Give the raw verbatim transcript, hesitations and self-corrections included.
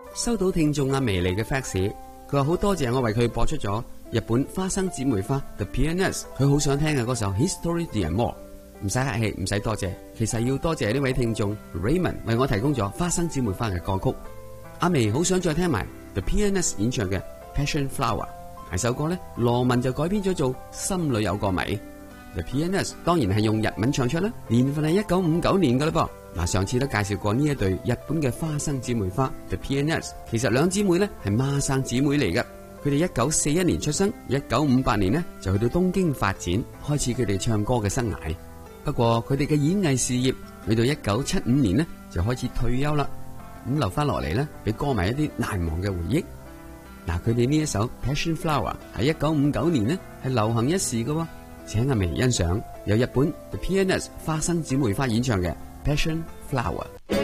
收到聽眾阿微嚟嘅 fax， 佢話好多謝我為佢播出咗日本花生姊妹花 The Pianist， 佢好想聽嘅嗰首 History and More。唔使客氣，唔使多謝，其實要多謝呢位聽眾 Raymond 為我提供咗花生姊妹花嘅歌曲。阿微好想再聽埋 The Pianist 演唱嘅 Passion Flower， 呢首歌呢，羅文就改編咗做心裏有個謎。The Pianist 當然係用日文唱出啦，年份係一九五九年噶啦噃。嗱，上次都介紹過呢一對日本嘅花生姊妹花 The Pianist， 其實兩姊妹呢係孖生姊妹嚟噶。佢哋一九四一年出生，一九五八年呢就去到東京發展，開始佢哋唱歌嘅生涯。不過佢哋嘅演藝事業去到一九七五年呢就開始退休啦，咁留翻落嚟呢俾歌迷一啲難忘嘅回憶。嗱，佢哋呢一首 Passion Flower 喺一九五九年呢係流行一時嘅，請阿微欣賞由日本 The Pianist 花生姊妹花演唱嘅 Passion Flower。